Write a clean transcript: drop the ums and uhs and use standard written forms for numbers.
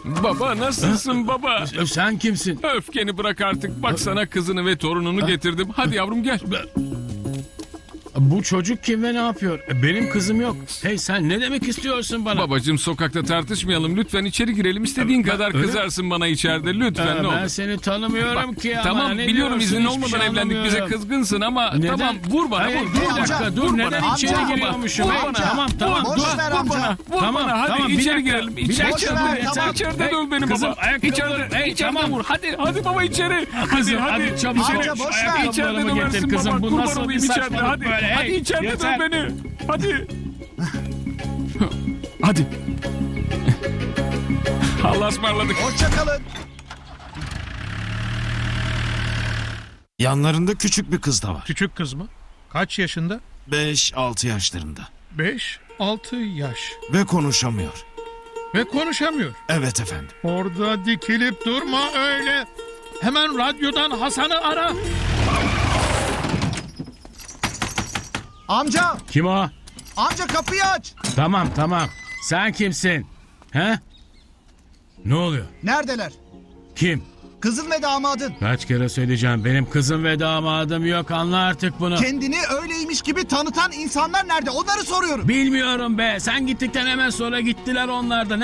Baba nasılsın baba? Sen kimsin? Öfkeni bırak artık. Bak sana kızını ve torununu getirdim. Hadi yavrum gel. Bu çocuk kim ve ne yapıyor? Benim kızım yok. Hey, sen ne demek istiyorsun bana? Babacığım sokakta tartışmayalım. Lütfen içeri girelim. İstediğin kadar öyle kızarsın bana içeride. Lütfen ne olur. Ben seni tanımıyorum Bak, ki. tamam ama ne biliyorum diyorsun? iznin Hiçbir olmadan şey evlendik. Bize anlamıyorum. kızgınsın ama Neden? tamam vur bana. Hayır, Vur, bir vur dakika bana, dur. vur Neden bana. içeri Amca, giriyormuşum? vur Hey, bana. tamam. Boş Dur. ver Vur amca. bana. Vur Tamam, bana. Hadi tamam, bir içeri dakika. girelim. Bir İçeri dakika, girelim. yeter. İçeride Hey, döv beni kızım, baba. ayakkabıları- İçeride Hey, içeride tamam. vur. Hadi baba içeri. Kızım, Hadi çabuk. içeri. Amca, boş ver. Ayakkabılarımı İçeride getir döversin kızım. baba. Bu Kurban nasıl bir olayım içeride. saçmalık Hadi. böyle? Hadi Hey, içeride yeter. döv beni. Hadi. Hadi. Allah'a ısmarladık. Hoşçakalın. Yanlarında küçük bir kız da var. Küçük kız mı? Kaç yaşında? 5-6 yaşlarında. 5-6 yaş. Ve konuşamıyor. Ve konuşamıyor. Evet efendim. Orada dikilip durma öyle. Hemen radyodan Hasan'ı ara. Amca, Kim o? amca kapıyı aç. Tamam. Sen kimsin? He? Ne oluyor? Neredeler? Kim? Kızın ve damadın. Kaç kere söyleyeceğim, benim kızım ve damadım yok, anla artık bunu. Kendini öyleymiş gibi tanıtan insanlar nerede? Onları soruyorum. Bilmiyorum be, sen gittikten hemen sonra gittiler onlar da.